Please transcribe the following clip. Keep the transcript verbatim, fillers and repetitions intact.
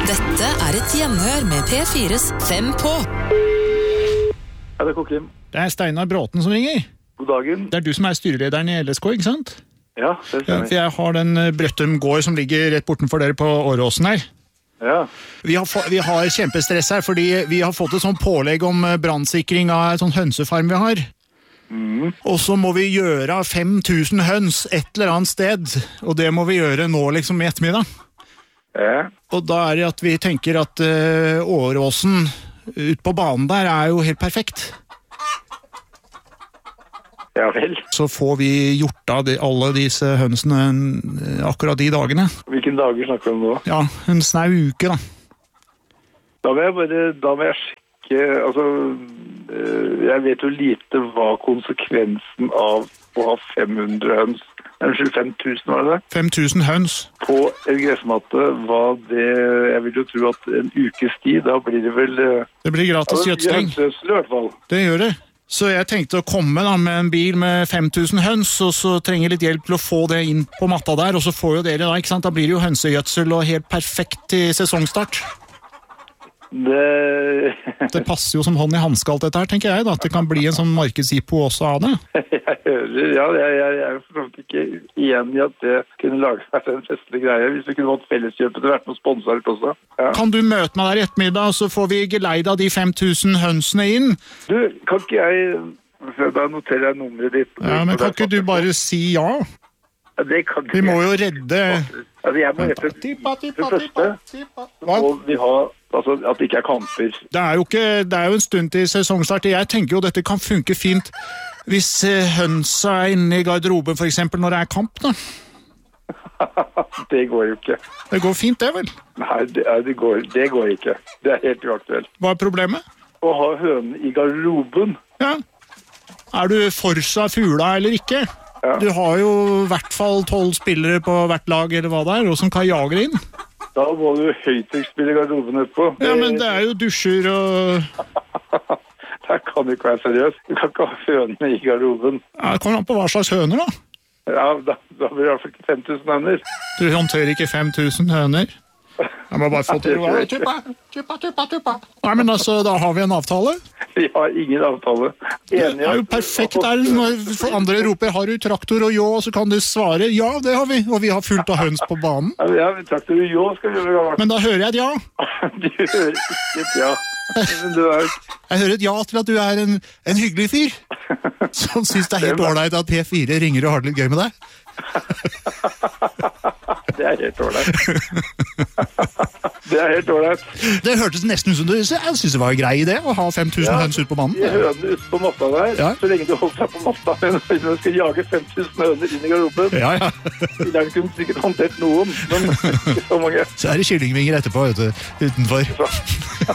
Dette er et gjenhør med P fires Fem på. Ja, det er Kokim. Det er Steinar Bråten som ringer. God dagen. Det er du som er styrelederen i L S K, ikke sant? Ja, det stemmer. Ja, jeg har den Brøttum gård som ligger rett bortenfor dere på Åråsen her. Ja. Vi har, vi har kjempestress her, fordi vi har fått et sånn pålegg om brannsikring av et sånn hønsefarm vi har. Mm. Og så må vi gjøre fem tusen høns et eller annet sted, og det må vi gjøre nå liksom i ettermiddag. Ja. Og da er det at vi tenker at uh, Åråsen ut på banen der er jo helt perfekt. Ja vel. Så får vi gjort av de, alle disse hønsene uh, akkurat de dagene. Hvilken dager snakker vi om nå? Ja, en snau uke da. Da må jeg bare, da må jeg sjekke, altså, uh, jeg vet jo lite hva konsekvensen av å ha fem hundre høns, unnskyld, fem tusen var det det? fem tusen høns. På en gressmatte, hva det, jeg vil jo tro at en ukes tid, da blir det vel... Uh, det blir gratis gjødsling. Gjødsel i hvert fall. Det gjør det. Så jeg tenkte å komme da med en bil med fem tusen høns, og så trenger jeg litt hjelp til å få det inn på matta der, og så får jo dere da, ikke sant? Da blir det jo hønsegjødsel og helt perfekt til sesongstart. Det... det passer jo som hånd i hanske alt dette her, tenker jeg da, at det kan bli en sånn markedsjippo også av det. Jeg hører, ja, jeg, jeg, jeg er jo for ikke igjen i at det kunne lage vært en festlig greie, hvis vi kunne fått felleskjøpet til hvert noe sponsoret også. Ja. Kan du møte meg der i ettermiddag, så får vi geleida de fem tusen hønsene inn? Du, kan ikke jeg, da noterer jeg nummeret ditt. Ja, men kan ikke du bare si ja? Ja, det kan ikke. Vi må jo redde... Altså, jeg må rette det første, og vi har, altså, at det ikke er kamper. Det er jo ikke, det er jo en stund til sesongstart. Jeg tenker jo dette kan funke fint hvis hønsa er inne i garderoben, for eksempel, når det er kamp, da. Det går jo ikke. Det går fint, det vel? Nei, det, det, går, det går ikke. Det er helt uaktuelt. Hva er problemet? Å ha høne i garderoben. Ja. Er du forsa fugla eller ikke? Ja. Du har jo i hvert fall tolv spillere på hvert lag, eller hva det er, og som kan jage det inn. Da må du høytrykksspille i garderoben etterpå. Ja, men det er jo dusjer og... Det kan du ikke være seriøs. Du kan ikke ha hønene i garderoben. Ja, det kommer an på hva slags høner, da. Ja, da, da blir det i hvert fall ikke fem tusen høner. Du håndterer ikke fem tusen høner? Jeg må bare få til å være tuppa, tuppa, tuppa, tuppa. Nei, men altså, da har vi en avtale. Vi har ingen avtale. Enige. Det er jo perfekt der. Når andre roper, har du traktor og jå, så kan du svare, ja, det har vi. Og vi har fullt av høns på banen. Ja, traktor og jå skal vi gjøre. Men da hører jeg et ja. Du hører ikke et ja. Men du er... Jeg hører et ja til at du er en, en hyggelig fyr, som synes det er helt ordentlig at P fire ringer og har det litt gøy med deg. Det er helt ordentlig. Det er helt ordentlig. Det hørtes nesten ut som du jeg synes det var en grei idé å ha fem tusen ja, høns ut på banen. Jeg hører den ut på matta der, ja. Så lenge du holder deg på matta, men hvis du skal jage fem tusen høner inn i garderoben, ja, ja. Der kunne sikkert håndtert noen, men ikke så mange. Så er det kyllingvinger etterpå, vet du, utenfor.